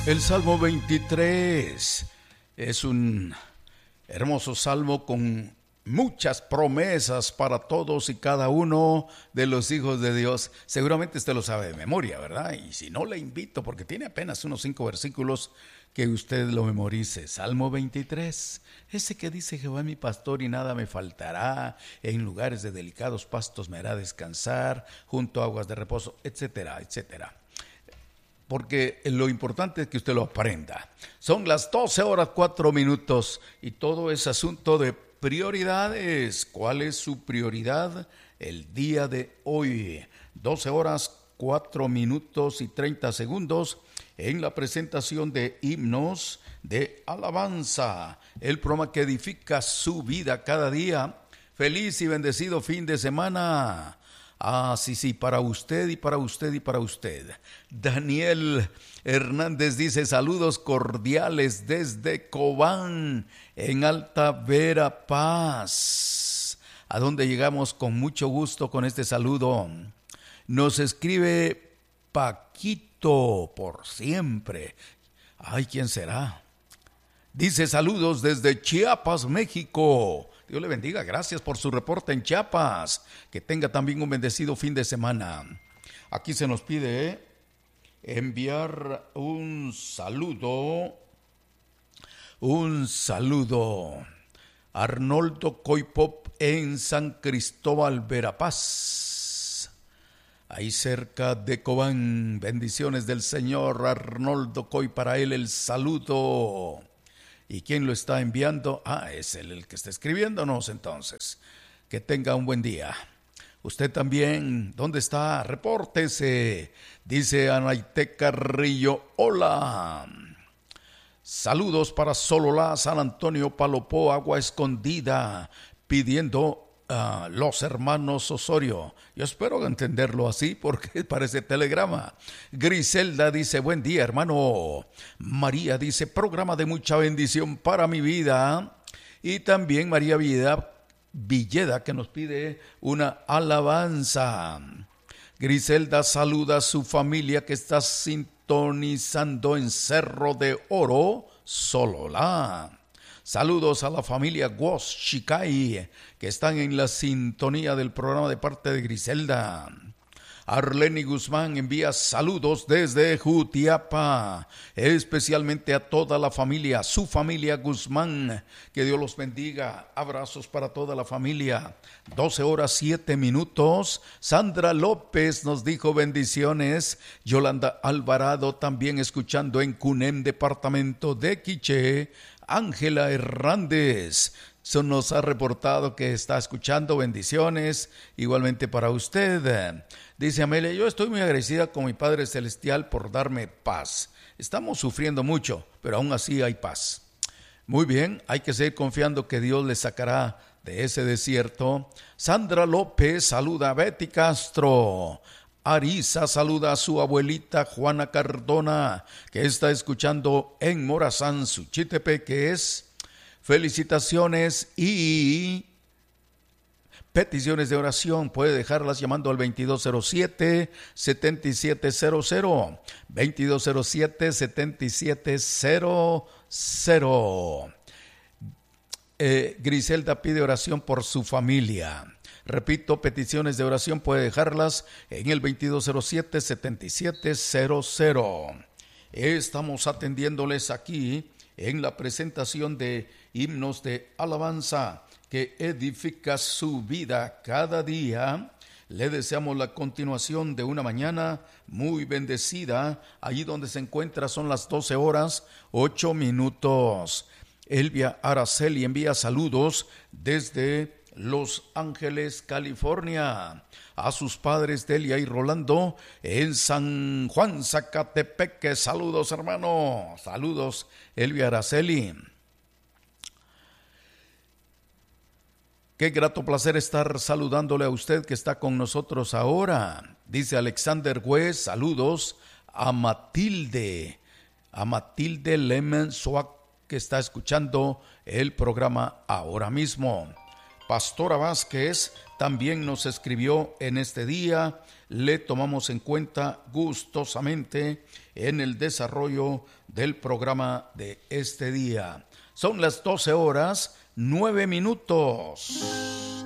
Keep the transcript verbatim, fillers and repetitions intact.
El Salmo veintitrés es un hermoso salmo con muchas promesas para todos y cada uno de los hijos de Dios. Seguramente usted lo sabe de memoria, ¿verdad? Y si no, le invito, porque tiene apenas unos cinco versículos, que usted lo memorice. Salmo veintitrés, ese que dice: Jehová es mi pastor y nada me faltará, en lugares de delicados pastos me hará descansar, junto a aguas de reposo, etcétera, etcétera. Porque lo importante es que usted lo aprenda. Son las doce horas cuatro minutos y todo es asunto de prioridades. ¿Cuál es su prioridad el día de hoy? doce horas cuatro minutos y treinta segundos en la presentación de himnos de alabanza, el programa que edifica su vida cada día. Feliz y bendecido fin de semana. Ah, sí, sí, para usted y para usted y para usted. Daniel Hernández dice: saludos cordiales desde Cobán, en Alta Verapaz, a donde llegamos con mucho gusto con este saludo. Nos escribe Paquito, por siempre. Ay, ¿quién será? Dice: saludos desde Chiapas, México. Dios le bendiga, gracias por su reporte en Chiapas. Que tenga también un bendecido fin de semana. Aquí se nos pide enviar un saludo, un saludo. Arnoldo Coipop en San Cristóbal, Verapaz, ahí cerca de Cobán. Bendiciones del Señor Arnoldo Coy, para él el saludo. ¿Y quién lo está enviando? Ah, es él el que está escribiéndonos entonces. Que tenga un buen día. Usted también, ¿dónde está? Repórtese. Dice Anaite Carrillo: hola. Saludos para Sololá, San Antonio, Palopó, Agua Escondida, pidiendo a los hermanos Osorio. Yo espero entenderlo así, porque parece telegrama. Griselda dice: buen día, hermano. María dice: programa de mucha bendición para mi vida. Y también María Vida Villeda, que nos pide una alabanza. Griselda saluda a su familia que está sintonizando en Cerro de Oro, Sololá. Saludos a la familia Guos Chicay, que están en la sintonía del programa de parte de Griselda. Arleni Guzmán envía saludos desde Jutiapa, especialmente a toda la familia, su familia Guzmán. Que Dios los bendiga. Abrazos para toda la familia. doce horas siete minutos. Sandra López nos dijo bendiciones. Yolanda Alvarado también escuchando en Cunem, departamento de Quiché. Ángela Hernández nos ha reportado que está escuchando. Bendiciones igualmente para usted. Dice Amelia: yo estoy muy agradecida con mi Padre Celestial por darme paz. Estamos sufriendo mucho, pero aún así hay paz. Muy bien, hay que seguir confiando que Dios le sacará de ese desierto. Sandra López saluda a Betty Castro. Arisa saluda a su abuelita Juana Cardona, que está escuchando en Morazán, Suchitepeques. Felicitaciones y peticiones de oración puede dejarlas llamando al veintidós cero siete, setenta y siete cero cero, veintidós cero siete, setenta y siete cero cero. Eh, Griselda pide oración por su familia. Repito, peticiones de oración puede dejarlas en el veintidós cero siete, setenta y siete cero cero. Estamos atendiéndoles aquí en la presentación de himnos de alabanza que edifica su vida cada día. Le deseamos la continuación de una mañana muy bendecida. Allí donde se encuentra son las doce horas ocho minutos. Elvia Araceli envía saludos desde Los Ángeles, California, a sus padres Delia y Rolando en San Juan, Zacatepeque. Saludos, hermano. Saludos, Elvia Araceli. Qué grato placer estar saludándole a usted que está con nosotros ahora. Dice Alexander Güez: saludos a Matilde, a Matilde Lemen Suac, que está escuchando el programa ahora mismo. Pastora Vázquez también nos escribió en este día. Le tomamos en cuenta gustosamente en el desarrollo del programa de este día. Son las doce horas, nueve minutos.